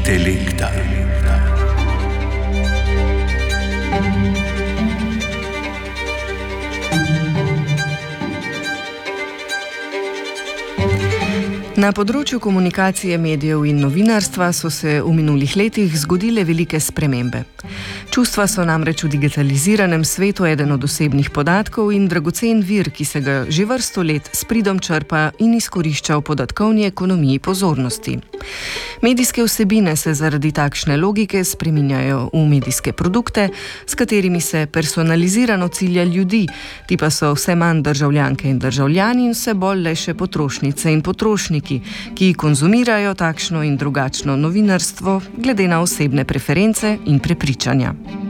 Intelekta. Na področju komunikacije medijev in novinarstva so se v minulih letih zgodile velike spremembe. Čustva so namreč v digitaliziranem svetu eden od osebnih podatkov in dragocen vir, ki se ga že vrsto let s pridom črpa in izkorišča v podatkovni ekonomiji pozornosti. Medijske vsebine se zaradi takšne logike spreminjajo v medijske produkte, s katerimi se personalizirano cilja ljudi, ti pa so vse manj državljanke in državljani in vse bolj le še potrošnice in potrošniki, ki konzumirajo takšno in drugačno novinarstvo glede na osebne preference in prepričanja.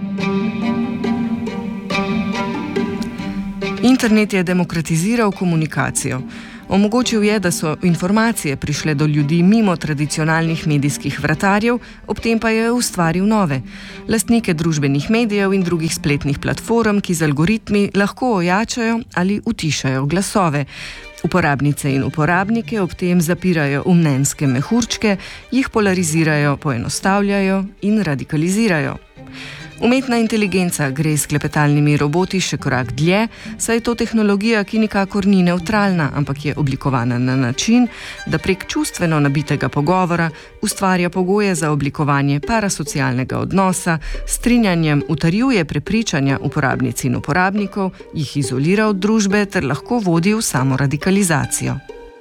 Internet je demokratiziral komunikacijo. Omogočil je, da so informacije prišle do ljudi mimo tradicionalnih medijskih vratarjev, ob tem pa je ustvaril nove. Lastnike družbenih medijev in drugih spletnih platform, ki z algoritmi lahko ojačajo ali utišajo glasove. Uporabnice in uporabnike ob tem zapirajo v mnenjske mehurčke, jih polarizirajo, poenostavljajo in radikalizirajo. Umetna inteligenca gre s klepetalnimi roboti še korak dlje, saj je to tehnologija, ki nikakor ni nevtralna, ampak je oblikovana na način, da prek čustveno nabitega pogovora ustvarja pogoje za oblikovanje parasocialnega odnosa, strinjanjem utrjuje prepričanja uporabnic in uporabnikov, jih izolira od družbe ter lahko vodi v samoradikalizacijo.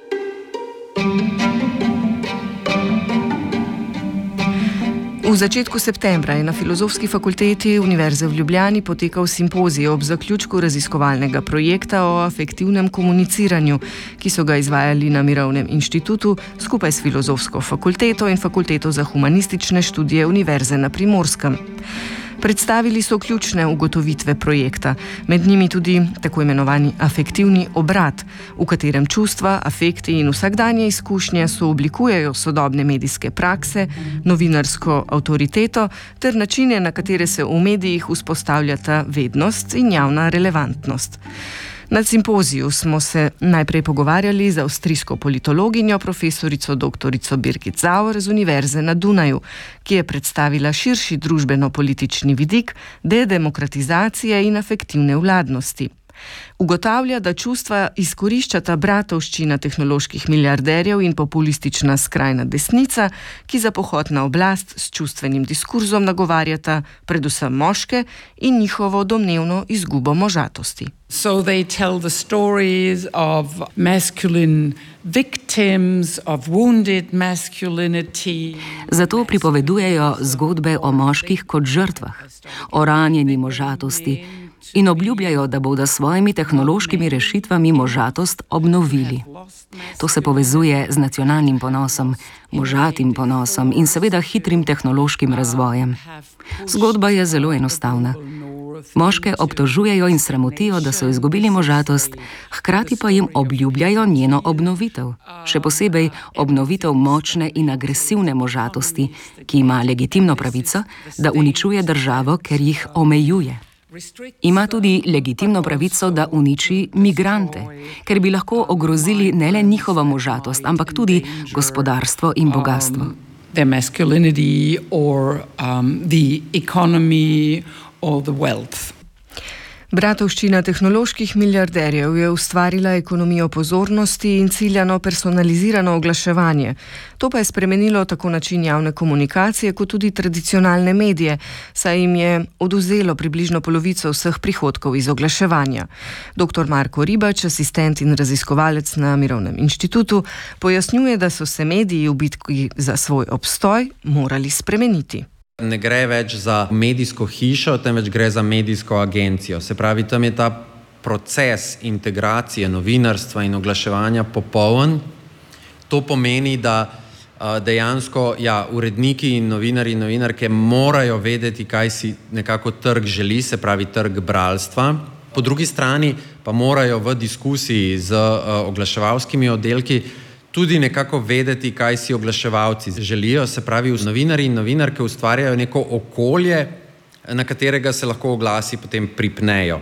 V začetku septembra je na Filozofski fakulteti Univerze v Ljubljani potekal simpozij ob zaključku raziskovalnega projekta o afektivnem komuniciranju, ki so ga izvajali na Mirovnem inštitutu skupaj s Filozofsko fakulteto in Fakulteto za humanistične študije Univerze na Primorskem. Predstavili so ključne ugotovitve projekta, med njimi tudi tako imenovani afektivni obrat, v katerem čustva, afekti in vsakdanje izkušnje sooblikujejo sodobne medijske prakse, novinarsko avtoriteto ter načine, na katere se v medijih vzpostavljata vednost in javna relevantnost. Na simpoziju smo se najprej pogovarjali z avstrijsko politologinjo profesorico doktorico Birgit Sauer z Univerze na Dunaju, ki je predstavila širši družbeno-politični vidik dedemokratizacije in afektivne vladnosti. Ugotavlja, da čustva izkoriščata bratovščina tehnoloških milijarderjev in populistična skrajna desnica, ki za pohod na oblast s čustvenim diskurzom nagovarjata predvsem moške in njihovo domnevno izgubo možatosti. So they tell the stories of masculine victims, of wounded masculinity. Zato pripovedujejo zgodbe o moških kot žrtvah, o ranjeni možatosti, in obljubljajo, da bodo s svojimi tehnološkimi rešitvami možatost obnovili. To se povezuje z nacionalnim ponosom, možatim ponosom in seveda hitrim tehnološkim razvojem. Zgodba je zelo enostavna. Moške obtožujejo in sramotijo, da so izgubili možatost, hkrati pa jim obljubljajo njeno obnovitev. Še posebej obnovitev močne in agresivne možatosti, ki ima legitimno pravico, da uničuje državo, ker jih omejuje. Ima tudi legitimno pravico, da uniči migrante, ker bi lahko ogrozili ne le njihovo možatost, ampak tudi gospodarstvo in bogastvo. Their masculinity or the economy or the wealth. Bratovščina tehnoloških milijarderjev je ustvarila ekonomijo pozornosti in ciljano personalizirano oglaševanje. To pa je spremenilo tako način javne komunikacije kot tudi tradicionalne medije, saj jim je odvzelo približno polovico vseh prihodkov iz oglaševanja. Dr. Marko Ribač, asistent in raziskovalec na Mirovnem inštitutu, pojasnjuje, da so se mediji v bitki za svoj obstoj morali spremeniti. Ne gre več za medijsko hišo, temveč gre za medijsko agencijo. Se pravi, tam je ta proces integracije novinarstva in oglaševanja popoln. To pomeni, da dejansko uredniki in novinarji in novinarke morajo vedeti, kaj si nekako trg želi, se pravi trg bralstva. Po drugi strani pa morajo v diskusiji z oglaševalskimi oddelki tudi nekako vedeti, kaj si oglaševalci želijo, se pravi, novinarji in novinarke ustvarjajo neko okolje, na katerega se lahko oglasi potem pripnejo.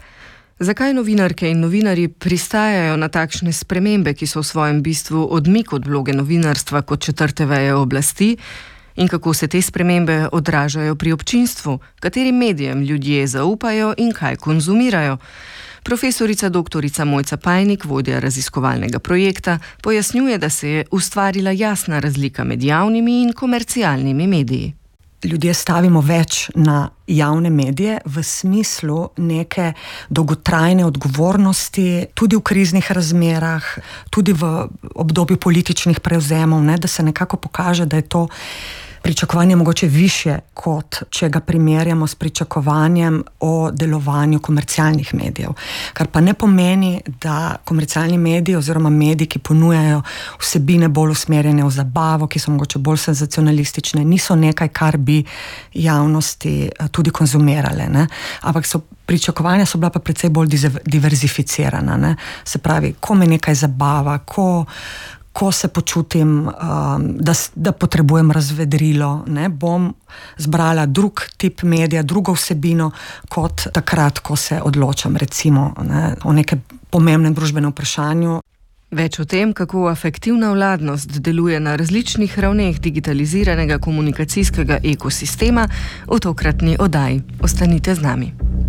Zakaj novinarke in novinarji pristajajo na takšne spremembe, ki so v svojem bistvu odmik od vloge novinarstva kot četrte veje oblasti? In kako se te spremembe odražajo pri občinstvu, katerim medijem ljudje zaupajo in kaj konzumirajo. Profesorica dr. Mojca Pajnik, vodja raziskovalnega projekta, pojasnjuje, da se je ustvarila jasna razlika med javnimi in komercialnimi mediji. Ljudje stavimo več na javne medije v smislu neke dolgotrajne odgovornosti, tudi v kriznih razmerah, tudi v obdobju političnih prevzemov, da se nekako pokaže, da je to pričakovanje mogoče višje, kot če ga primerjamo s pričakovanjem o delovanju komercialnih medijev. Kar pa ne pomeni, da komercialni mediji oziroma mediji, ki ponujajo vsebine bolj usmerjene v zabavo, ki so mogoče bolj senzacionalistične, niso nekaj, kar bi javnosti tudi konzumirale. Ampak pričakovanja so bila pa precej bolj diverzificirana. Se pravi, ko me nekaj zabava, ko se počutim, da potrebujem razvedrilo, bom zbrala drug tip medija, drugo vsebino, kot takrat, ko se odločam recimo o nekem pomembnem družbenem vprašanju. Več o tem, kako afektivna vladnost deluje na različnih ravneh digitaliziranega komunikacijskega ekosistema, v tokratni oddaji. Ostanite z nami.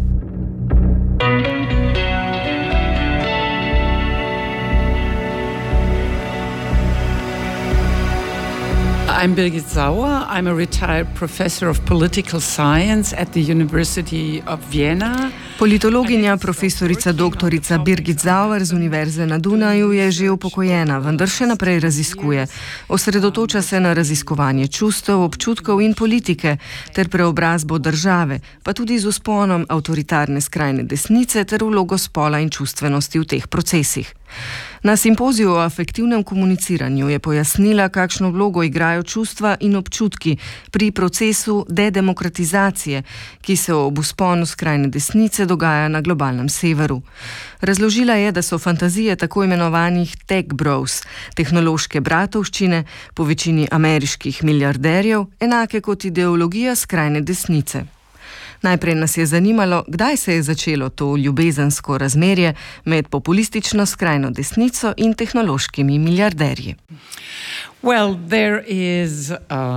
I'm Birgit Sauer. I'm a retired professor of political science at the University of Vienna. Politologinja profesorica dr. Birgit Sauer z Univerze na Dunaju je že upokojena, vendar še naprej raziskuje. Osredotoča se na raziskovanje čustev, občutkov in politike ter preobrazbo države, pa tudi z vzponom avtoritarne skrajne desnice ter vlogo spola in čustvenosti v teh procesih. Na simpoziju o afektivnem komuniciranju je pojasnila, kakšno vlogo igrajo čustva in občutki pri procesu dedemokratizacije, ki se ob vzponu skrajne desnice dogaja na globalnem severu. Razložila je, da so fantazije tako imenovanih tech bros, tehnološke bratovščine, po večini ameriških milijarderjev, enake kot ideologija skrajne desnice. Najprej nas je zanimalo, kdaj se je začelo to ljubezensko razmerje med populistično skrajno desnico in tehnološkimi milijarderji. Well, there is,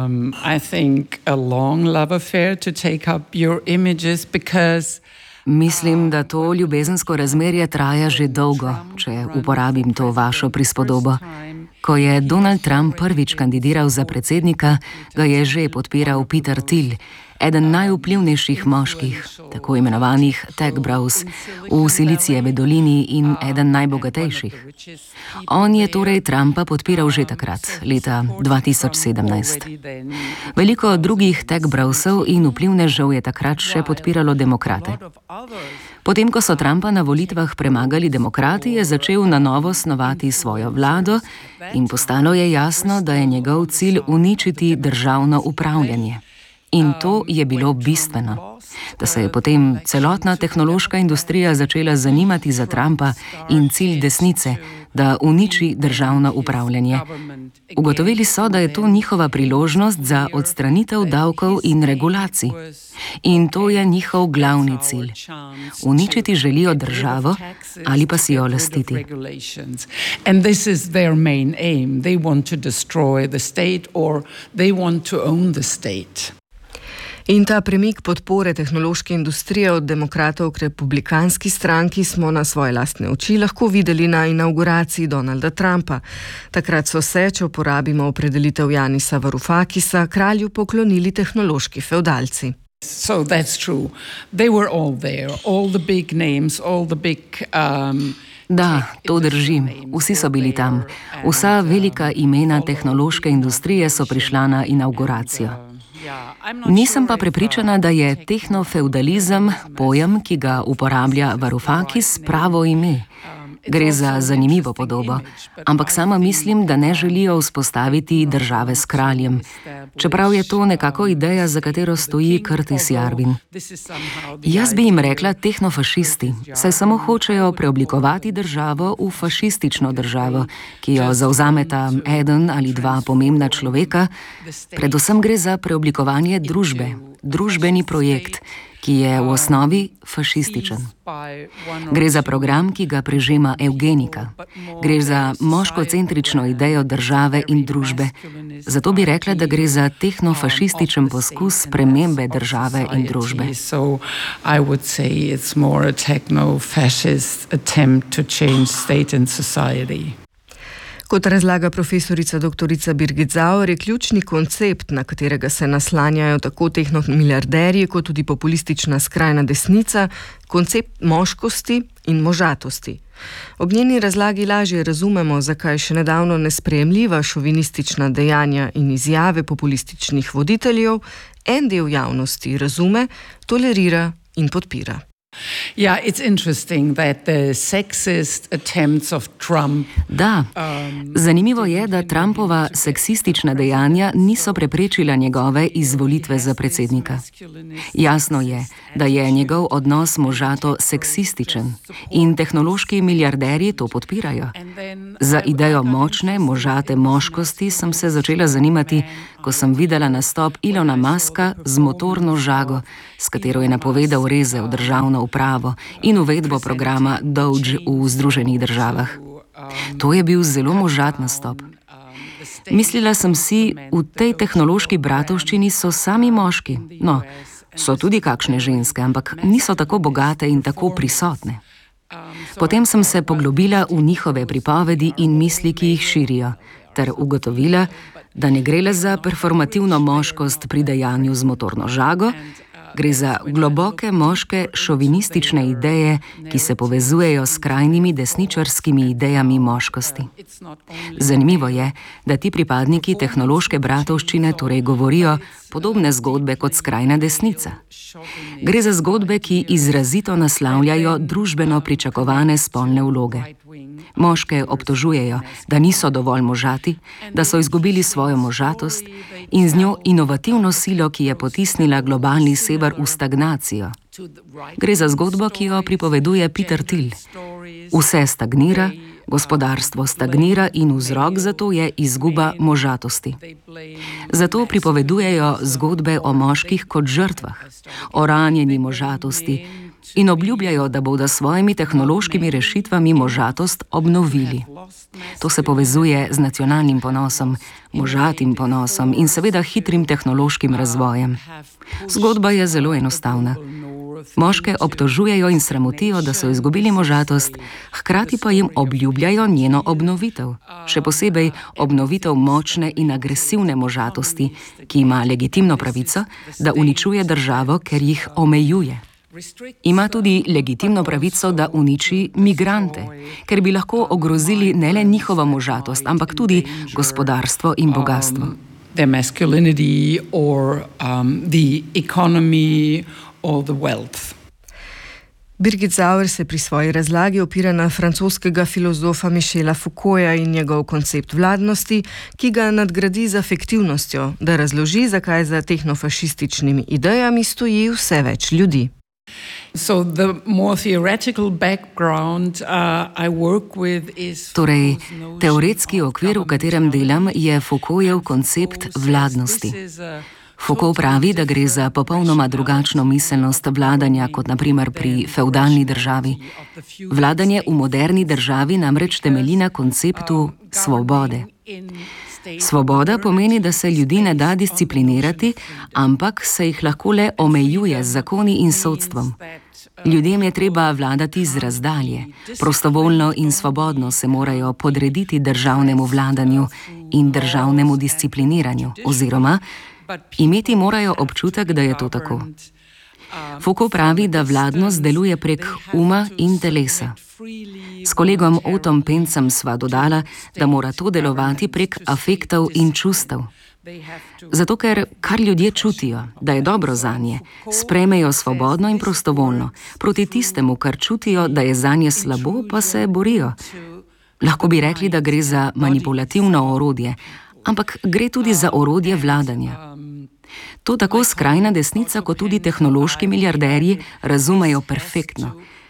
I think, a long love affair to take up your images because Mislim, da to ljubezensko razmerje traja že dolgo, če uporabim to vašo prispodobo. Ko je Donald Trump prvič kandidiral za predsednika, ga je že podpiral Peter Thiel, eden najvplivnejših moških, tako imenovanih tech bros, v Silicijevi dolini in eden najbogatejših. On je torej Trumpa podpiral že takrat, leta 2017. Veliko drugih tech brosov in vplivnežev je takrat še podpiralo demokrate. Potem, ko so Trumpa na volitvah premagali demokrati, je začel na novo snovati svojo vlado in postalo je jasno, da je njegov cilj uničiti državno upravljanje. In to je bilo bistveno, da se je potem celotna tehnološka industrija začela zanimati za Trumpa in cilj desnice, da uniči državno upravljanje. Ugotovili so, da je to njihova priložnost za odstranitev davkov in regulacij. In to je njihov glavni cilj. Uničiti želijo državo ali pa si jo lastiti. And this is their main aim. They want to destroy the state or they want to own the state. In ta premik podpore tehnološke industrije od demokratov k republikanski stranki smo na svoje lastne oči lahko videli na inauguraciji Donalda Trumpa. Takrat so se, če uporabimo opredelitev Janisa Varoufakisa, kralju poklonili tehnološki fevdalci. So that's true. They were all there, all the big names, all the big Da, to drži. Vsi so bili tam. Vsa velika imena tehnološke industrije so prišla na inauguracijo. Nisem pa prepričana, da je tehnofeudalizem pojem, ki ga uporablja Varoufakis, pravo ime. Gre za zanimivo podobo, ampak sama mislim, da ne želijo vzpostaviti države s kraljem, čeprav je to nekako ideja, za katero stoji Curtis Yarvin. Jaz bi jim rekla tehnofašisti, saj samo hočejo preoblikovati državo v fašistično državo, ki jo zavzameta eden ali dva pomembna človeka. Predvsem gre za preoblikovanje družbe, družbeni projekt, ki je v osnovi fašističen. Gre za program, ki ga prežema evgenika. Gre za moškocentrično idejo države in družbe. Zato bi rekla, da gre za tehnofašističen poskus spremembe države in družbe. Kot razlaga profesorica dr. Birgit Zauer, je ključni koncept, na katerega se naslanjajo tako tehnomiliarderji kot tudi populistična skrajna desnica, koncept moškosti in možatosti. Ob njeni razlagi lažje razumemo, zakaj še nedavno nesprejemljiva šovinistična dejanja in izjave populističnih voditeljev en del javnosti razume, tolerira in podpira. Yeah, it's interesting that the sexist attempts of Trump. Da, zanimivo je, da Trumpova seksistična dejanja niso preprečila njegove izvolitve za predsednika. Jasno je, da je njegov odnos možato seksističen in tehnološki milijarderji to podpirajo. Za idejo močne, možate moškosti sem se začela zanimati, ko sem videla nastop Ilona Muska z motorno žago, s katero je napovedal reze v državno upravo in uvedbo programa Doge v Združenih državah. To je bil zelo možat nastop. Mislila sem si, v tej tehnološki bratovščini so sami moški. No, so tudi kakšne ženske, ampak niso tako bogate in tako prisotne. Potem sem se poglobila v njihove pripovedi in misli, ki jih širijo, ter ugotovila, da ne gre le za performativno moškost pri dejanju z motorno žago, gre za globoke moške šovinistične ideje, ki se povezujejo s skrajnimi desničarskimi idejami moškosti. Zanimivo je, da ti pripadniki tehnološke bratovščine torej govorijo podobne zgodbe kot skrajna desnica. Gre za zgodbe, ki izrazito naslavljajo družbeno pričakovane spolne vloge. Moške obtožujejo, da niso dovolj možati, da so izgubili svojo možatost in z njo inovativno silo, ki je potisnila globalni sever v stagnacijo. Gre za zgodbo, ki jo pripoveduje Peter Thiel. Vse stagnira, gospodarstvo stagnira in vzrok za to je izguba možatosti. Zato pripovedujejo zgodbe o moških kot žrtvah, o ranjeni možatosti in obljubljajo, da bodo s svojimi tehnološkimi rešitvami možatost obnovili. To se povezuje z nacionalnim ponosom, možatim ponosom in seveda hitrim tehnološkim razvojem. Zgodba je zelo enostavna. Moške obtožujejo in sramotijo, da so izgubili možatost, hkrati pa jim obljubljajo njeno obnovitev. Še posebej obnovitev močne in agresivne možatosti, ki ima legitimno pravico, da uničuje državo, ker jih omejuje. Ima tudi legitimno pravico, da uniči migrante, ker bi lahko ogrozili ne le njihovo možatost, ampak tudi gospodarstvo in bogatstvo. Their masculinity or the economy or the wealth. Birgit Zauer se pri svoji razlagi opira na francoskega filozofa Michela Foucaulta in njegov koncept vladnosti, ki ga nadgradi z afektivnostjo, da razloži, zakaj za tehnofašističnimi idejami stoji vse več ljudi. So the more theoretical background I work with is Torej, teoretski okvir, v katerem delam, je Foucaultov koncept vladnosti. Foucault pravi, da gre za popolnoma drugačno miselnost vladanja kot naprimer pri fevdalni državi. Vladanje v moderni državi namreč temelji na konceptu svobode. Svoboda pomeni, da se ljudi ne da disciplinirati, ampak se jih lahko le omejuje z zakoni in sodstvom. Ljudem je treba vladati z razdalje. Prostovoljno in svobodno se morajo podrediti državnemu vladanju in državnemu discipliniranju, oziroma imeti morajo občutek, da je to tako. Foucault pravi, da vladnost deluje prek uma in telesa. S kolegom Ottom Pencem sva dodala, da mora to delovati prek afektov in čustev. Zato, ker kar ljudje čutijo, da je dobro zanje, sprejmejo svobodno in prostovoljno, proti tistemu, kar čutijo, da je zanje slabo, pa se borijo. Lahko bi rekli, da gre za manipulativno orodje, ampak gre tudi za orodje vladanja. To tako skrajna desnica kot tudi tehnološki milijarderji razumejo perfektno.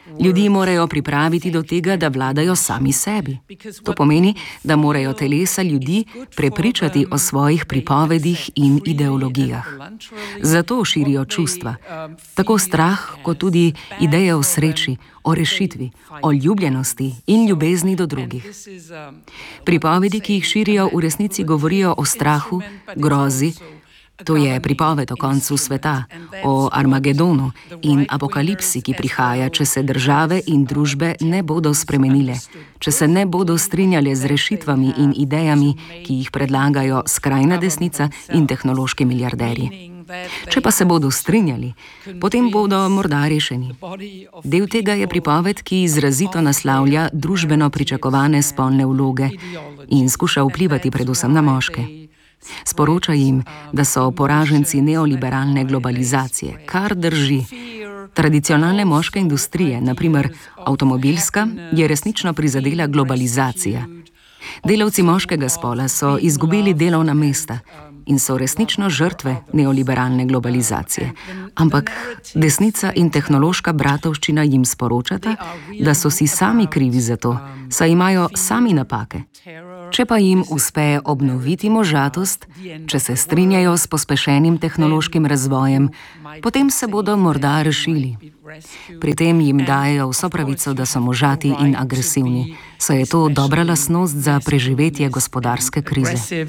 Ljudi morajo pripraviti do tega, da vladajo sami sebi. To pomeni, da morajo telesa ljudi prepričati o svojih pripovedih in ideologijah. Zato širijo čustva, tako strah, kot tudi ideje o sreči, o rešitvi, o ljubljenosti in ljubezni do drugih. Pripovedi, ki jih širijo, v resnici govorijo o strahu, grozi. To je pripoved o koncu sveta, o Armagedonu in apokalipsi, ki prihaja, če se države in družbe ne bodo spremenile, če se ne bodo strinjale z rešitvami in idejami, ki jih predlagajo skrajna desnica in tehnološki milijarderji. Če pa se bodo strinjali, potem bodo morda rešeni. Del tega je pripoved, ki izrazito naslavlja družbeno pričakovane spolne vloge in skuša vplivati predvsem na moške. Sporoča jim, da so poraženci neoliberalne globalizacije, kar drži. Tradicionalne moške industrije, naprimer avtomobilska, je resnično prizadela globalizacija. Delavci moškega spola so izgubili delovna mesta in so resnično žrtve neoliberalne globalizacije. Ampak desnica in tehnološka bratovščina jim sporočata, da so si sami krivi za to, saj imajo sami napake. Če pa jim uspe obnoviti možatost, če se strinjajo s pospešenim tehnološkim razvojem, potem se bodo morda rešili. Pri tem jim dajejo vso pravico, da so možati in agresivni, saj je to dobra lastnost za preživetje gospodarske krize.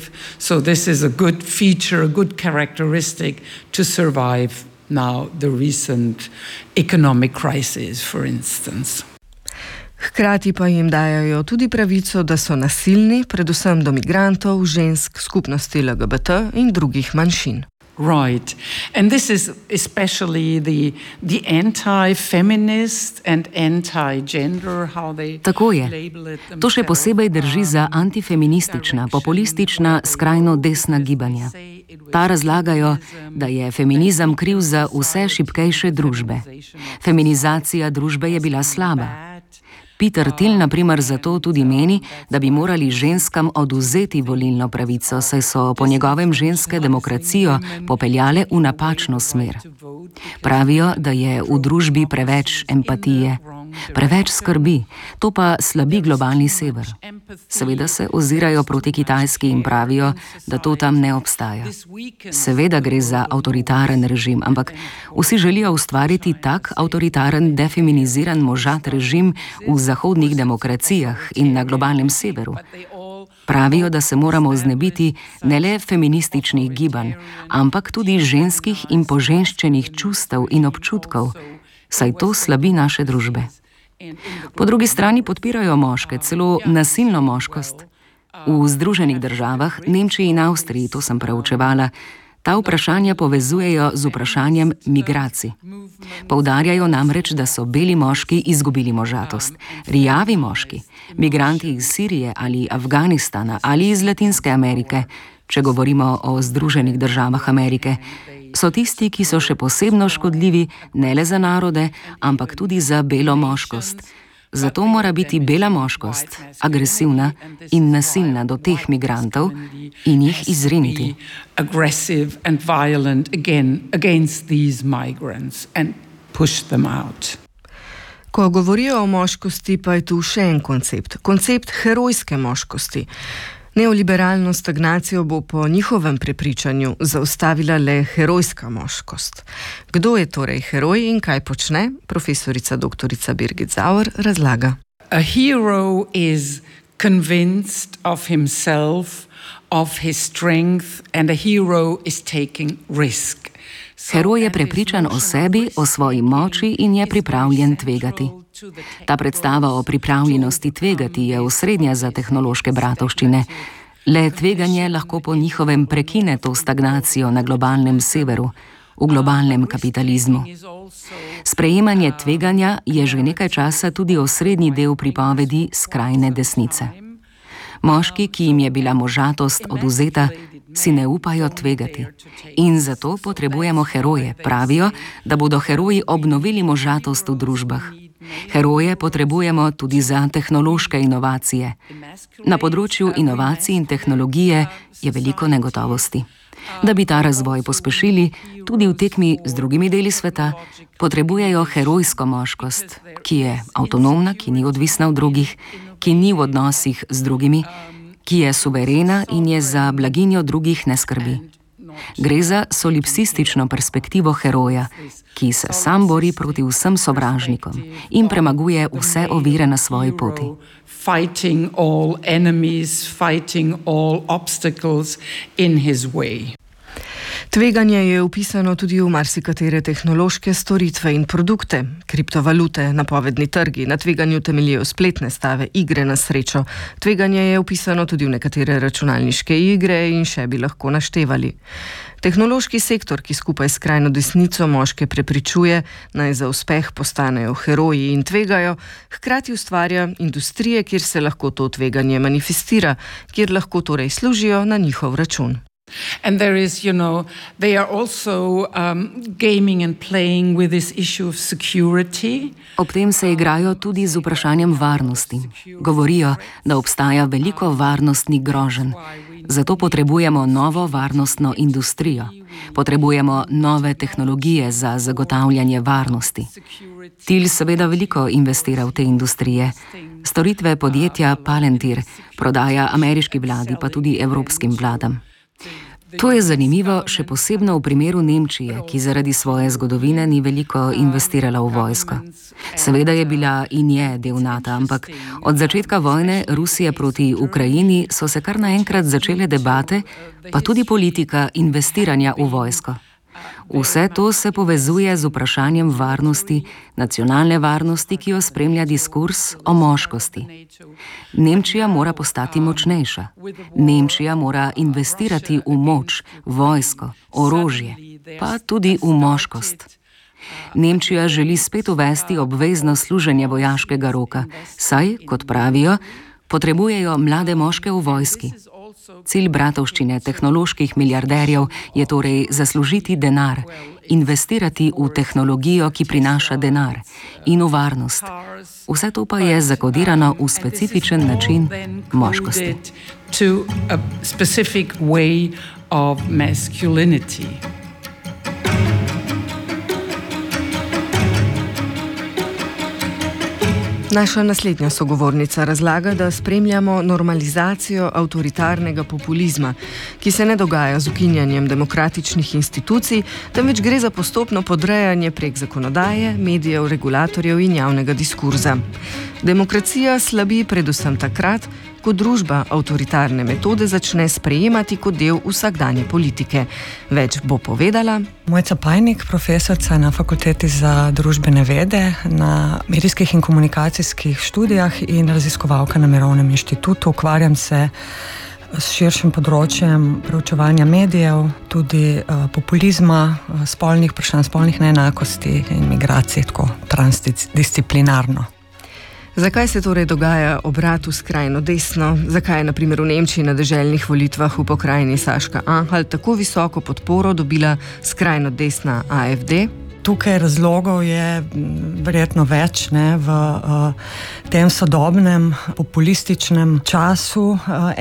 Hkrati pa jim dajajo tudi pravico, da so nasilni, predvsem do migrantov, žensk, skupnosti LGBT in drugih manjšin. Right. And this is especially the anti-feminist and anti-gender, how they Tako je. To še posebej drži za antifeministična, populistična, skrajno desna gibanja. Ta razlagajo, da je feminizem kriv za vse šibkejše družbe. Feminizacija družbe je bila slaba. Peter Thiel, na primer, zato tudi meni, da bi morali ženskam odvzeti volilno pravico, saj so po njegovem ženske demokracijo popeljale v napačno smer. Pravijo, da je v družbi preveč empatije, preveč skrbi, to pa slabi globalni sever. Seveda se ozirajo proti Kitajski in pravijo, da to tam ne obstaja. Seveda gre za avtoritaren režim, ampak vsi želijo ustvariti tak avtoritaren, defeminiziran možat režim v zahodnih demokracijah in na globalnem severu. Pravijo, da se moramo znebiti ne le feminističnih gibanj, ampak tudi ženskih in poženščenih čustev in občutkov, saj to slabi naše družbe. Po drugi strani podpirajo moške, celo nasilno moškost. V Združenih državah, Nemčiji in Avstriji, to sem preučevala, ta vprašanja povezujejo z vprašanjem migracij. Poudarjajo namreč, da so beli moški izgubili možatost. Rjavi moški, migranti iz Sirije ali Afganistana ali iz Latinske Amerike, če govorimo o Združenih državah Amerike, so tisti, ki so še posebno škodljivi ne le za narode, ampak tudi za belo moškost. Zato mora biti bela moškost agresivna in nasilna do teh migrantov in jih izriniti. Ko govorijo o moškosti, pa je tu še en koncept. Koncept herojske moškosti. Neoliberalno stagnacijo bo po njihovem prepričanju zaustavila le herojska moškost. Kdo je torej heroj in kaj počne? Profesorica dr. Birgit Sauer razlaga. A hero is convinced of himself, of his strength, and a hero is taking risk. Heroj je prepričan o sebi, o svoji moči in je pripravljen tvegati. Ta predstava o pripravljenosti tvegati je osrednja za tehnološke bratovščine. Le tveganje lahko po njihovem prekine to stagnacijo na globalnem severu, v globalnem kapitalizmu. Sprejemanje tveganja je že nekaj časa tudi osrednji del pripovedi skrajne desnice. Moški, ki jim je bila možatost odvzeta, si ne upajo tvegati. In zato potrebujemo heroje. Pravijo, da bodo heroji obnovili možatost v družbah. Heroje potrebujemo tudi za tehnološke inovacije. Na področju inovacij in tehnologije je veliko negotovosti. Da bi ta razvoj pospešili, tudi v tekmi z drugimi deli sveta, potrebujejo herojsko moškost, ki je avtonomna, ki ni odvisna od drugih, ki ni v odnosih z drugimi, ki je suverena in je za blaginjo drugih ne skrbi. Gre za solipsistično perspektivo heroja, ki se sam bori proti vsem sovražnikom in premaguje vse ovire na svoji poti. Fighting all enemies, fighting all obstacles in his way. Tveganje je vpisano tudi v marsikatere tehnološke storitve in produkte, kriptovalute, napovedni trgi, na tveganju temeljijo spletne stave, igre na srečo. Tveganje je vpisano tudi v nekatere računalniške igre in še bi lahko naštevali. Tehnološki sektor, ki skupaj s skrajno desnico moške prepričuje, naj za uspeh postanejo heroji in tvegajo, hkrati ustvarja industrije, kjer se lahko to tveganje manifestira, kjer lahko torej služijo na njihov račun. And there is, they are also gaming and playing with this issue of security. Ob tem se igrajo tudi z vprašanjem varnosti. Govorijo, da obstaja veliko varnostnih groženj. Zato potrebujemo novo varnostno industrijo. Potrebujemo nove tehnologije za zagotavljanje varnosti. Thiel seveda veliko investira v te industrije. Storitve podjetja Palantir prodaja ameriški vladi, pa tudi evropskim vladam. To je zanimivo, še posebno v primeru Nemčije, ki zaradi svoje zgodovine ni veliko investirala v vojsko. Seveda je bila in je del NATO, ampak od začetka vojne Rusije proti Ukrajini so se kar naenkrat začele debate, pa tudi politika investiranja v vojsko. Vse to se povezuje z vprašanjem varnosti, nacionalne varnosti, ki jo spremlja diskurs o moškosti. Nemčija mora postati močnejša. Nemčija mora investirati v moč, vojsko, orožje, pa tudi v moškost. Nemčija želi spet uvesti obvezno služenje vojaškega roka, saj, kot pravijo, potrebujejo mlade moške v vojski. Cilj bratovščine tehnoloških milijarderjev je torej zaslužiti denar, investirati v tehnologijo, ki prinaša denar, in v varnost. Vse to pa je zakodirano v specifičen način moškosti. Naša naslednja sogovornica razlaga, da spremljamo normalizacijo avtoritarnega populizma, ki se ne dogaja z ukinjanjem demokratičnih institucij, temveč gre za postopno podrejanje prek zakonodaje, medijev, regulatorjev in javnega diskurza. Demokracija slabi predvsem takrat, ko družba avtoritarne metode začne sprejemati kot del vsakdanje politike. Več bo povedala Mojca Pajnik, profesorica na Fakulteti za družbene vede, na medijskih in komunikacijskih študijah in raziskovalka na Mirovnem inštitutu. Ukvarjam se s širšim področjem preučevanja medijev, tudi populizma, spolnih vprašanj, spolnih neenakosti in migracij, tako transdisciplinarno. Zakaj se torej dogaja obrat v skrajno desno? Zakaj je na primer v Nemčiji na deželnih volitvah v pokrajini Saška Anhalt tako visoko podporo dobila skrajno desna AfD? Tukaj razlogov je verjetno več, v tem sodobnem populističnem času.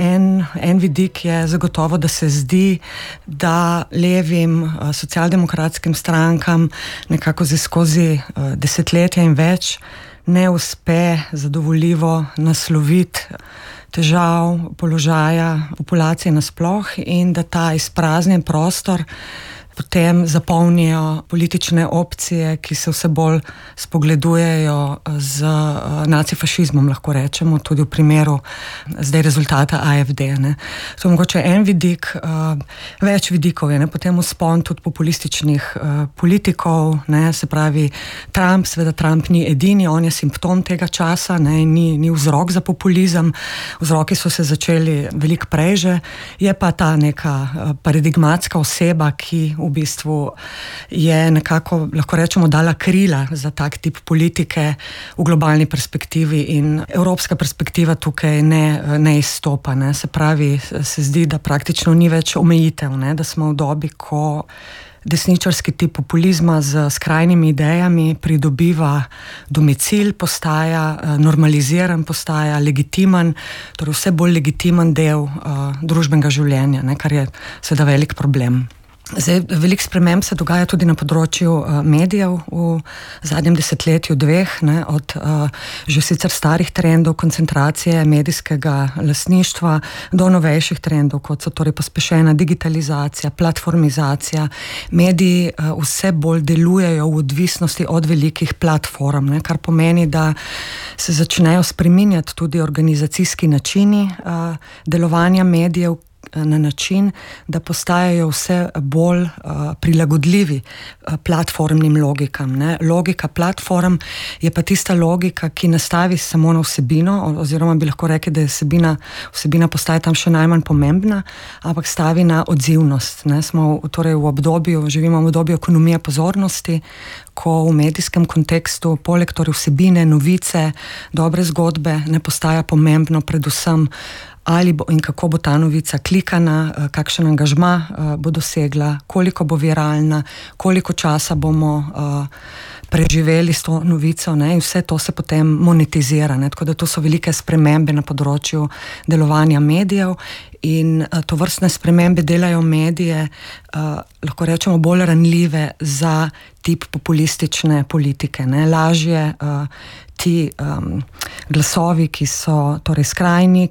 En vidik je zagotovo, da se zdi, da levim socialdemokratskim strankam nekako skozi desetletja in več ne uspe zadovoljivo nasloviti težav položaja populacije nasploh in da ta izpraznjen prostor potem zapolnijo politične opcije, ki se vse bolj spogledujejo z nacifašizmom, lahko rečemo, tudi v primeru zdaj rezultata AfD. To je mogoče en vidik, več vidikov je, potem vzpon tudi populističnih politikov, se pravi Trump, seveda Trump ni edini, on je simptom tega časa, ni vzrok za populizem, vzroki so se začeli veliko prej že, je pa ta neka paradigmatska oseba, ki v bistvu je nekako, lahko rečemo, dala krila za tak tip politike v globalni perspektivi in evropska perspektiva tukaj ne izstopa. Se pravi, se zdi, da praktično ni več omejitev, da smo v dobi, ko desničarski tip populizma z skrajnimi idejami pridobiva domicil, postaja normaliziran, postaja legitimen, torej vse bolj legitimen del družbenega življenja, ne, kar je seveda velik problem. Zdaj, veliko sprememb se dogaja tudi na področju medijev v zadnjem desetletju, dveh, ne, od že sicer starih trendov koncentracije medijskega lastništva do novejših trendov, kot so torej pospešena digitalizacija, platformizacija. Mediji vse bolj delujejo v odvisnosti od velikih platform, ne, kar pomeni, da se začnejo spreminjati tudi organizacijski načini delovanja medijev, na način, da postajajo vse bolj prilagodljivi platformnim logikam. Ne. Logika platform je pa tista logika, ki ne stavi samo na vsebino, oziroma bi lahko rekli, da je vsebina postaja tam še najmanj pomembna, ampak stavi na odzivnost. Ne. Smo torej živimo v obdobju ekonomije pozornosti, ko v medijskem kontekstu poleg torej vsebine, novice, dobre zgodbe ne postaja pomembno predvsem ali bo in kako bo ta novica klikana, kakšen angažma bo dosegla, koliko bo viralna, koliko časa bomo preživeli s to novico, ne, in vse to se potem monetizira, ne, tako da to so velike spremembe na področju delovanja medijev in to vrstne spremembe delajo medije, lahko rečemo, bolj ranljive za tip populistične politike, ne, lažje ti glasovi, ki so torej skrajni,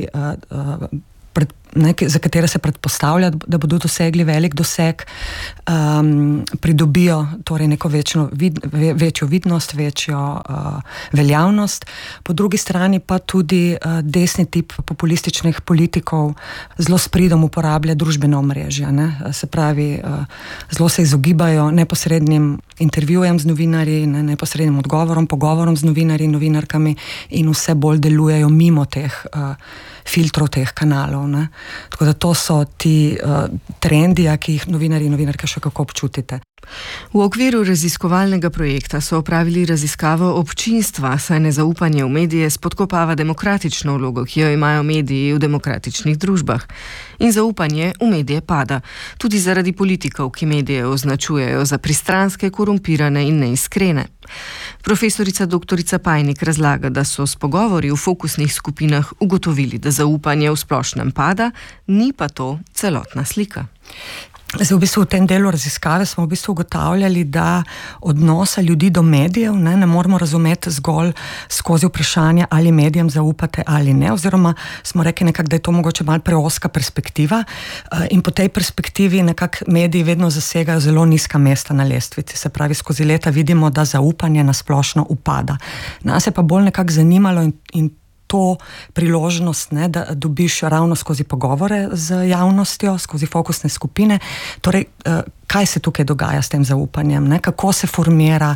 za katere se predpostavlja, da bodo dosegli velik doseg, pridobijo torej neko večjo vidnost, večjo veljavnost. Po drugi strani pa tudi desni tip populističnih politikov zelo s pridom uporablja družbena omrežja, ne. Se pravi, zelo se izogibajo neposrednim intervjujem z novinarji, neposrednim pogovorom z novinarji in novinarkami in vse bolj delujejo mimo teh filtrov teh kanalov. Ne. Tako da to so ti trendi, ki jih novinarji in novinarke še kako občutite. V okviru raziskovalnega projekta so opravili raziskavo občinstva, saj nezaupanje v medije spodkopava demokratično vlogo, ki jo imajo mediji v demokratičnih družbah. In zaupanje v medije pada, tudi zaradi politikov, ki medije označujejo za pristranske, korumpirane in neiskrene. Profesorica dr. Pajnik razlaga, da so s pogovori v fokusnih skupinah ugotovili, da zaupanje v splošnem pada, ni pa to celotna slika. Zdaj, v tem delu raziskave smo ugotavljali, da odnosa ljudi do medijev ne moramo razumeti zgolj skozi vprašanje, ali medijem zaupate ali ne, oziroma smo rekli nekako, da je to mogoče malo preoska perspektiva in po tej perspektivi nekako mediji vedno zasegajo zelo nizka mesta na lestvici. Se pravi, skozi leta vidimo, da zaupanje na splošno upada. Nas je pa bolj nekako zanimalo in to priložnost, ne, da dobiš ravno skozi pogovore z javnostjo, skozi fokusne skupine. Torej, kaj se tukaj dogaja s tem zaupanjem, ne, kako se formira,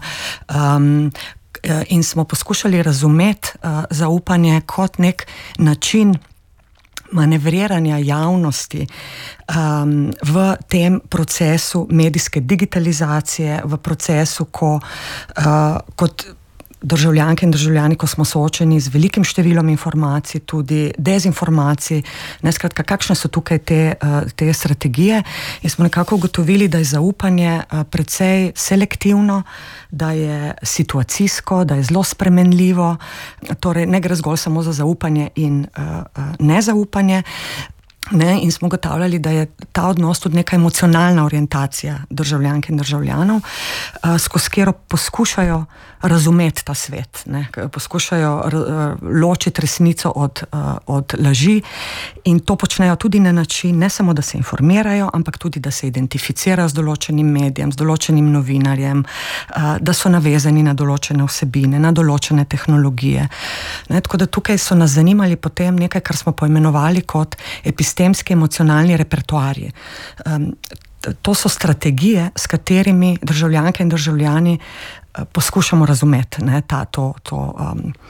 in smo poskušali razumeti zaupanje kot nek način manevriranja javnosti v tem procesu medijske digitalizacije, v procesu, kot državljanke in državljani, ko smo soočeni z velikim številom informacij, tudi dezinformacij, skratka, kakšne so tukaj te strategije. In smo nekako ugotovili, da je zaupanje precej selektivno, da je situacijsko, da je zelo spremenljivo, torej ne gre zgolj samo za zaupanje in nezaupanje. Ne, in smo ugotavljali, da je ta odnos tudi neka emocionalna orientacija državljank in državljanov, skozi katero poskušajo razumeti ta svet, ne, poskušajo ločiti resnico od laži in to počnejo tudi na način, ne samo da se informirajo, ampak tudi da se identificirajo z določenim medijem, z določenim novinarjem, da so navezani na določene vsebine, na določene tehnologije. Ne, tako da tukaj so nas zanimali potem nekaj, kar smo poimenovali kot epistemski emocionalni repertoarji. To so strategije, s katerimi državljanke in državljani poskušamo razumeti, ne,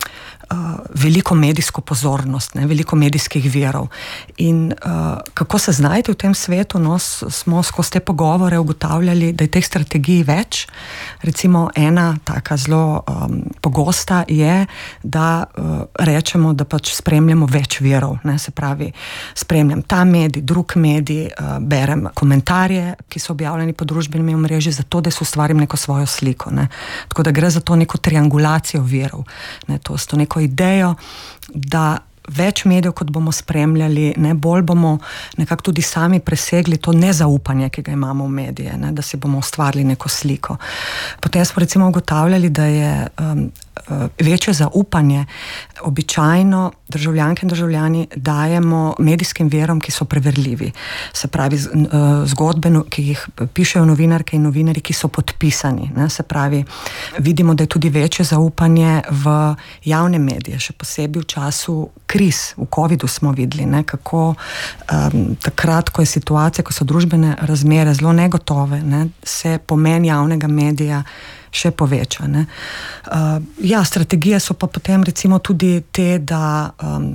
veliko medijsko pozornost, ne, veliko medijskih virov. In kako se znajti v tem svetu, no, smo skozi te pogovore ugotavljali, da je teh strategij več. Recimo ena taka zelo pogosta je, da rečemo, da pač spremljamo več virov, ne, se pravi, spremljam ta medij, drug medij, berem komentarje, ki so objavljeni po družbenem omrežju, zato da si ustvarim neko svojo sliko, ne. Tako da gre za to neko triangulacijo virov, ne, to neko idejo, da več medijev, kot bomo spremljali, ne, bolj bomo nekako tudi sami presegli to nezaupanje, ki ga imamo v medije, ne, da si bomo ustvarili neko sliko. Potem smo recimo ugotavljali, da je večje zaupanje običajno državljanke in državljani dajemo medijskim virom, ki so preverljivi. Se pravi, zgodbe, ki jih pišejo novinarke in novinarji, ki so podpisani, ne, se pravi, vidimo, da je tudi večje zaupanje v javne medije, še posebej v času kriz, v covidu smo videli, ne, kako takrat, ko je situacija, ko so družbene razmere zelo negotove, ne, se pomen javnega medija še poveča. Ne. Ja, strategije so pa potem recimo tudi te, da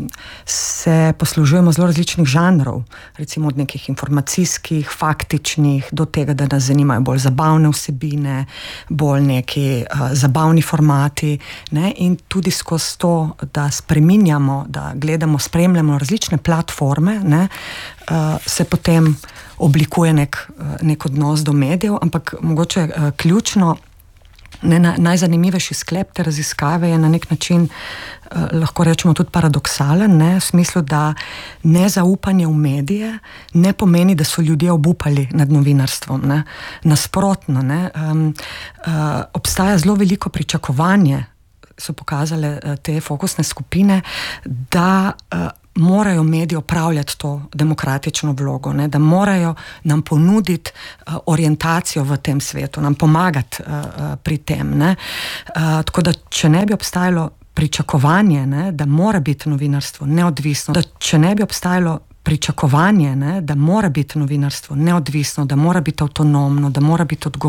se poslužujemo zelo različnih žanrov, recimo od nekih informacijskih, faktičnih, do tega, da nas zanimajo bolj zabavne vsebine, bolj neki zabavni formati, ne, in tudi skozi to, da spreminjamo, da gledamo, spremljamo različne platforme, ne, se potem oblikuje nek odnos do medijev, ampak mogoče ključno, najzanimivejši sklep te raziskave je na nek način, lahko rečemo tudi paradoksalen, ne, v smislu, da nezaupanje v medije ne pomeni, da so ljudje obupali nad novinarstvom, ne. Nasprotno, ne, obstaja zelo veliko pričakovanje, so pokazale te fokusne skupine, da morajo mediji opravljati to demokratično vlogo, ne, da morajo nam ponuditi orientacijo v tem svetu, nam pomagati pri tem, ne. Tako da, če ne bi obstajalo pričakovanje, ne, da mora biti novinarstvo neodvisno, da če ne bi obstajalo pričakovanje, ne, da mora biti novinarstvo neodvisno, da mora biti avtonomno, da mora biti odgovorno,